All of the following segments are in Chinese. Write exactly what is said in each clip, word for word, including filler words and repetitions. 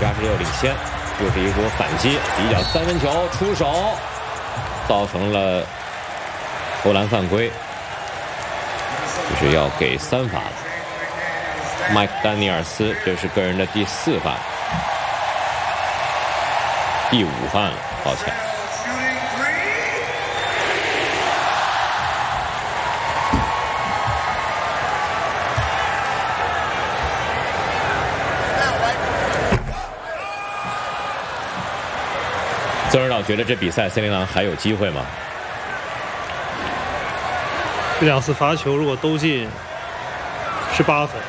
十六领先，就是一波反击，一脚三分球出手，造成了投篮犯规，就是要给三罚了。麦克丹尼尔斯这是个人的第四犯，第五犯了，抱歉。曾指导觉得这比赛森林狼还有机会吗？ 这两次罚球如果都进，十八分。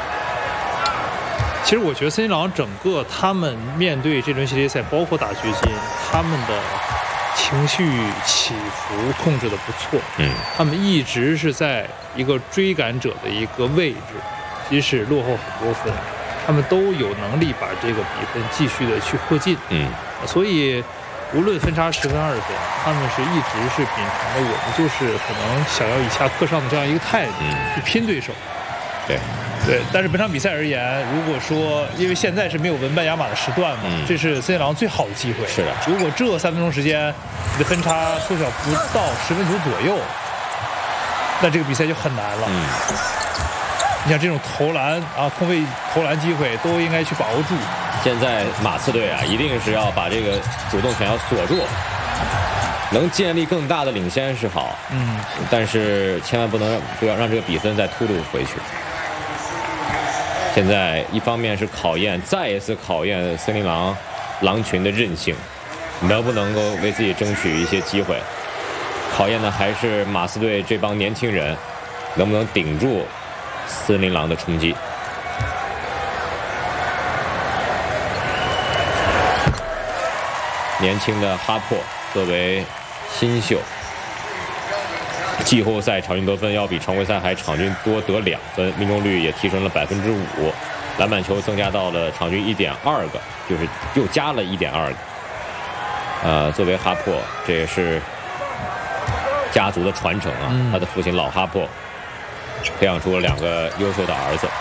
其实我觉得森林狼整个他们面对这轮系列赛，包括打掘金，他们的情绪起伏控制的不错。 嗯， 他们一直是在一个追赶者的一个位置，即使落后很多分，他们都有能力把这个比分继续的去迫近。 嗯， 所以无论分差十分二分，他们是一直是秉承着我们就是可能想要以下克上的这样一个态度、 嗯、 去拼对手。 对。 对，但是本场比赛而言，如果说因为现在是没有文班亚马的时段嘛， 嗯、 这是森林狼最好的机会。 是的， 如果这三分钟时间你的分差缩小不到十分球左右，那这个比赛就很难了。 嗯， 你像这种投篮啊，空位投篮机会都应该去把握住。 现在马刺队啊，一定是要把这个主动权要锁住，能建立更大的领先是好， 嗯， 但是千万不能让不要让这个比分再突突回去。现在一方面是考验，再一次考验森林狼狼群的韧性，能不能够为自己争取一些机会。考验的还是马刺队这帮年轻人能不能顶住森林狼的冲击。年轻的哈珀作为新秀，季后赛场均得分要比常规赛还场均多得两分，命中率也提升了百分之五，篮板球增加到了场均一点二个，就是又加了一点二个。呃，作为哈珀，这也是家族的传承啊， 嗯、 他的父亲老哈珀培养出了两个优秀的儿子，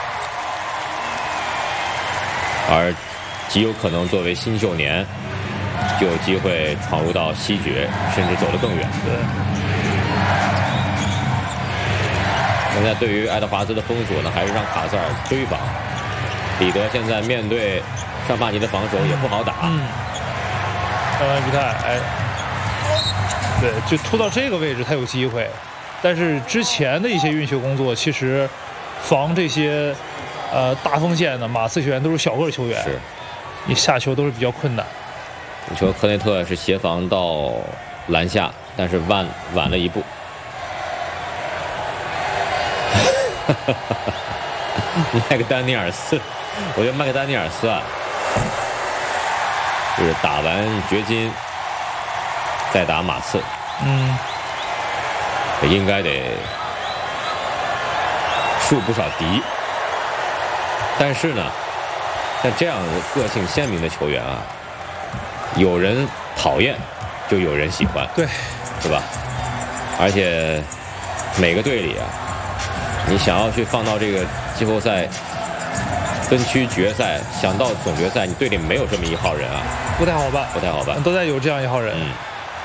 而极有可能作为新秀年就有机会闯入到西决，甚至走得更远。 对。 现在对于爱德华兹的封锁呢，还是让卡塞尔追防。彼得现在面对尚帕尼的防守也不好打。 嗯。尚帕尼哎，对，就突到这个位置他有机会，但是之前的一些运球工作，其实防这些呃大锋线的马刺球员都是小个球员， 是， 你下球都是比较困难。 你说科内特是协防到篮下，但是晚晚了一步。麦克丹尼尔斯，我觉得麦克丹尼尔斯啊，就是打完掘金再打马刺， 嗯， 应该得树不少敌。但是呢，像这样的个性鲜明的球员啊，有人讨厌，就有人喜欢， 对， 是吧？而且每个队里啊，你想要去放到这个季后赛分区决赛，想到总决赛，你队里没有这么一号人啊， 不太好办， 不太好办， 都在有这样一号人， 嗯，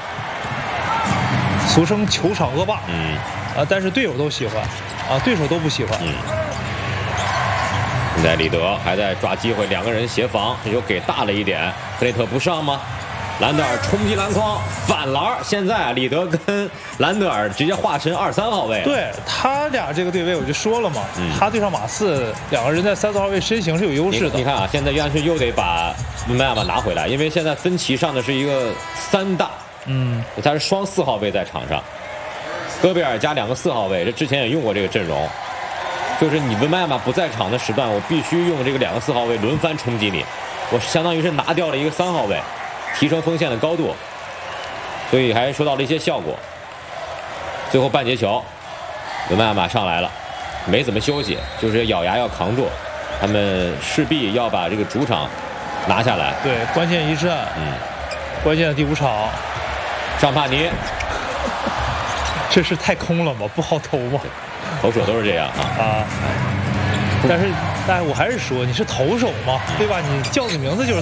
俗称球场恶霸， 嗯， 啊，但是队友都喜欢，啊，对手都不喜欢， 嗯。现在里德还在抓机会，两个人协防，又给大了一点，克雷特不上吗？兰德尔冲击篮筐反篮，现在里德跟兰德尔直接化成二三号位。 对他俩这个对位，我就说了嘛，嗯、他对上马刺，两个人在三四号位身形是有优势的。 你, 你看啊，现在约翰逊又得把文班亚马拿回来，因为现在分歧上的是一个三大， 嗯， 他是双四号位在场上，戈贝尔加两个四号位，这之前也用过这个阵容，就是你文班亚马不在场的时段，我必须用这个两个四号位轮番冲击你，我相当于是拿掉了一个三号位。提升锋线的高度，所以还收到了一些效果。最后半截球，文班亚马上来了，没怎么休息，就是咬牙要扛住，他们势必要把这个主场拿下来。 对，关键一战， 嗯，关键的第五场， 尚帕尼， 这是太空了吗？不好投吗？ 投手都是这样啊啊！但是，但是我还是说，你是投手嘛，对吧？你叫你名字就是。